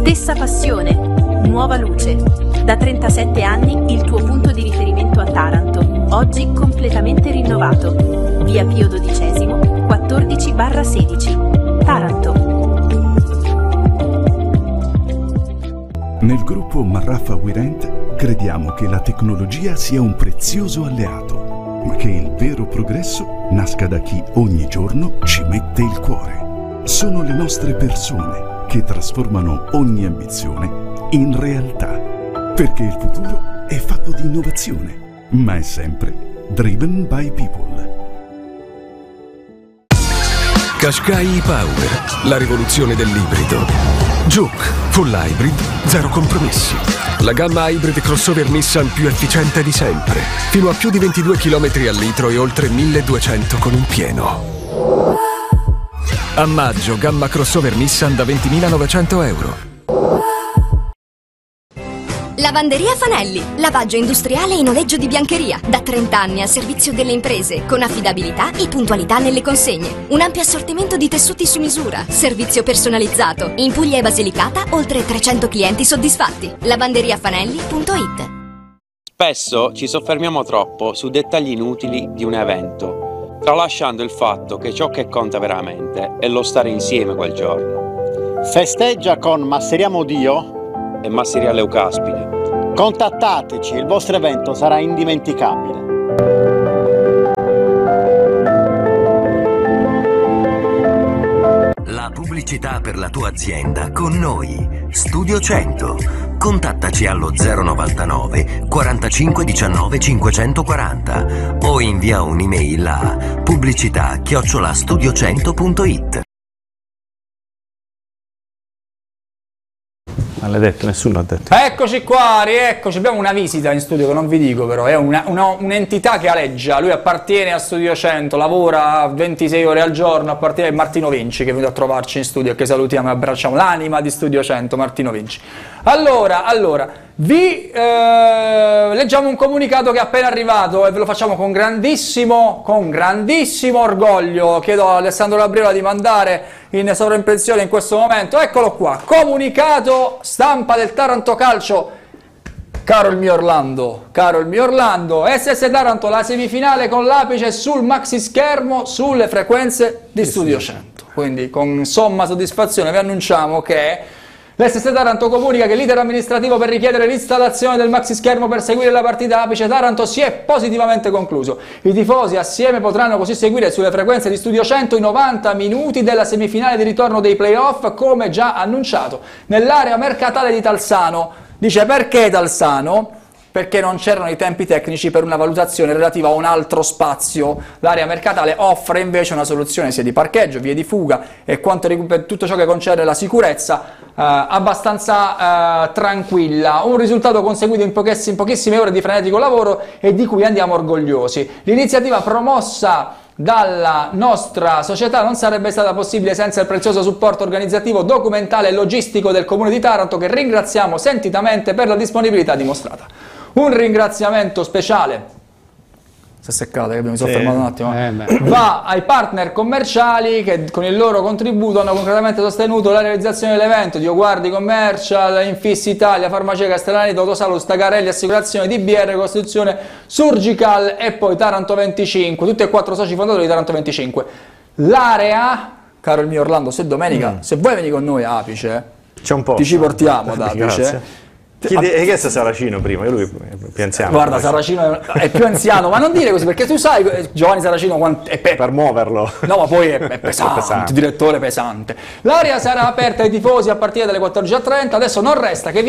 Stessa passione, nuova luce. Da 37 anni il tuo punto di riferimento a Taranto, oggi completamente rinnovato. Via Pio XII, 14/16. Taranto. Nel gruppo Marraffa Wirent crediamo che la tecnologia sia un prezioso alleato, ma che il vero progresso nasca da chi ogni giorno ci mette il cuore. Sono le nostre persone che trasformano ogni ambizione in realtà, perché il futuro è fatto di innovazione, ma è sempre driven by people. Qashqai Power, la rivoluzione dell'ibrido. Juke, full hybrid, zero compromessi. La gamma hybrid crossover Nissan più efficiente di sempre. Fino a più di 22 km al litro e oltre 1200 con il pieno. A maggio, gamma crossover Nissan da 20.900 euro. Lavanderia Fanelli, lavaggio industriale e noleggio di biancheria, da 30 anni al servizio delle imprese, con affidabilità e puntualità nelle consegne. Un ampio assortimento di tessuti su misura, servizio personalizzato. In Puglia e Basilicata, oltre 300 clienti soddisfatti. lavanderiafanelli.it. Spesso ci soffermiamo troppo su dettagli inutili di un evento, tralasciando il fatto che ciò che conta veramente è lo stare insieme quel giorno. Festeggia con Masseriamo Dio e Masseria Leucaspide. Contattateci, il vostro evento sarà indimenticabile. La pubblicità per la tua azienda con noi. Studio 100. Contattaci allo 099 45 19 540 o invia un'email a pubblicità@studio100.it. Non l'hai detto, nessuno l'ha detto. Eccoci qua, rieccoci. Abbiamo una visita in studio che non vi dico, però è un'entità che aleggia. Lui appartiene a Studio 100, lavora 26 ore al giorno, appartiene a Martino Vinci, che è venuto a trovarci in studio e che salutiamo e abbracciamo, l'anima di Studio 100, Martino Vinci. Allora, vi leggiamo un comunicato che è appena arrivato e ve lo facciamo con grandissimo orgoglio. Chiedo a Alessandro Labriola di mandare in sovraimpressione in questo momento. Eccolo qua, comunicato stampa del Taranto Calcio. Caro il mio Orlando, SS Taranto, la semifinale con l'apice sul maxi schermo sulle frequenze di Studio 100. Quindi con somma soddisfazione vi annunciamo che l'SS Taranto comunica che l'iter amministrativo per richiedere l'installazione del maxi schermo per seguire la partita apice Taranto si è positivamente concluso. I tifosi assieme potranno così seguire sulle frequenze di Studio 100 i 90 minuti della semifinale di ritorno dei playoff, come già annunciato, nell'area mercatale di Talsano. Dice perché Talsano? Perché non c'erano i tempi tecnici per una valutazione relativa a un altro spazio. L'area mercatale offre invece una soluzione sia di parcheggio, vie di fuga e per tutto ciò che concerne la sicurezza abbastanza tranquilla. Un risultato conseguito in pochissime ore di frenetico lavoro e di cui andiamo orgogliosi. L'iniziativa promossa dalla nostra società non sarebbe stata possibile senza il prezioso supporto organizzativo, documentale e logistico del Comune di Taranto, che ringraziamo sentitamente per la disponibilità dimostrata. Un ringraziamento speciale, si è seccata che mi sono fermato un attimo, va ai partner commerciali che con il loro contributo hanno concretamente sostenuto la realizzazione dell'evento: Dioguardi Commercial, Infissi Italia, Farmacia Castellani, Autosalus, Tagarelli Assicurazione, DBR Costruzione, Surgical e poi Taranto 25, tutti e 4 soci fondatori di Taranto 25. L'area, caro il mio Orlando, se domenica, se vuoi venire con noi a Apice, c'è un po', ti ci portiamo ad Apice. Chiesto Saracino prima, che lui è più anziano. Guarda, Saracino è più anziano, ma non dire così, perché tu sai Giovanni Saracino è per muoverlo. No, ma poi è pesante, direttore pesante. L'area sarà aperta ai tifosi a partire dalle 14:30. Adesso non resta che